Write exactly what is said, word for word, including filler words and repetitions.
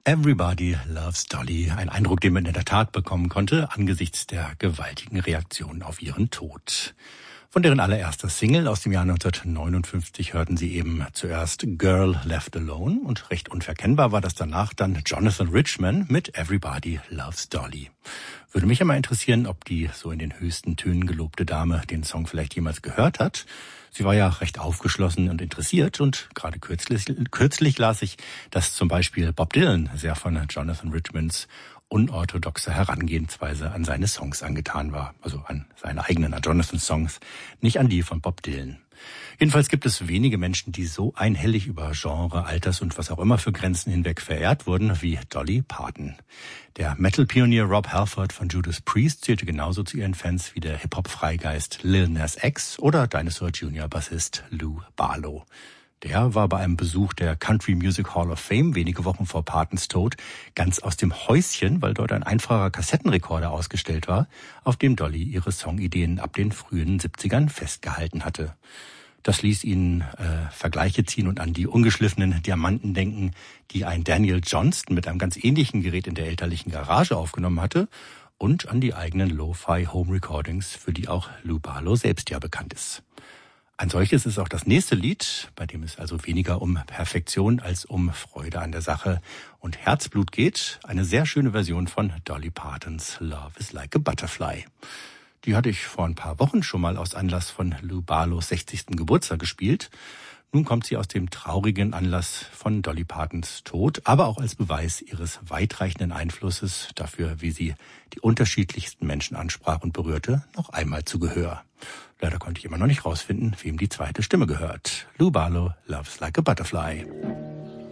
Everybody Loves Dolly. Ein Eindruck, den man in der Tat bekommen konnte, angesichts der gewaltigen Reaktionen auf ihren Tod. Von deren allererster Single aus dem Jahr neunzehnhundertneunundfünfzig hörten Sie eben zuerst Girl Left Alone und recht unverkennbar war das danach dann Jonathan Richman mit Everybody Loves Dolly. Würde mich ja mal interessieren, ob die so in den höchsten Tönen gelobte Dame den Song vielleicht jemals gehört hat. Sie war ja recht aufgeschlossen und interessiert und gerade kürzlich, kürzlich las ich, dass zum Beispiel Bob Dylan sehr von Jonathan Richmans unorthodoxe Herangehensweise an seine Songs angetan war. Also an seine eigenen, an Jonathans Songs, nicht an die von Bob Dylan. Jedenfalls gibt es wenige Menschen, die so einhellig über Genre, Alters und was auch immer für Grenzen hinweg verehrt wurden wie Dolly Parton. Der Metal-Pionier Rob Halford von Judas Priest zählte genauso zu ihren Fans wie der Hip-Hop-Freigeist Lil Nas X oder Dinosaur Junior Bassist Lou Barlow. Der war bei einem Besuch der Country Music Hall of Fame wenige Wochen vor Partons Tod ganz aus dem Häuschen, weil dort ein einfacher Kassettenrekorder ausgestellt war, auf dem Dolly ihre Songideen ab den frühen siebzigern festgehalten hatte. Das ließ ihn äh, Vergleiche ziehen und an die ungeschliffenen Diamanten denken, die ein Daniel Johnston mit einem ganz ähnlichen Gerät in der elterlichen Garage aufgenommen hatte, und an die eigenen Lo-Fi Home Recordings, für die auch Lou Barlow selbst ja bekannt ist. Ein solches ist auch das nächste Lied, bei dem es also weniger um Perfektion als um Freude an der Sache und Herzblut geht. Eine sehr schöne Version von Dolly Partons Love is Like a Butterfly. Die hatte ich vor ein paar Wochen schon mal aus Anlass von Lou Barlows sechzigsten Geburtstag gespielt. Nun kommt sie aus dem traurigen Anlass von Dolly Partons Tod, aber auch als Beweis ihres weitreichenden Einflusses dafür, wie sie die unterschiedlichsten Menschen ansprach und berührte, noch einmal zu Gehör. Leider konnte ich immer noch nicht rausfinden, wem die zweite Stimme gehört. Lou Barlow, Love's Like a Butterfly.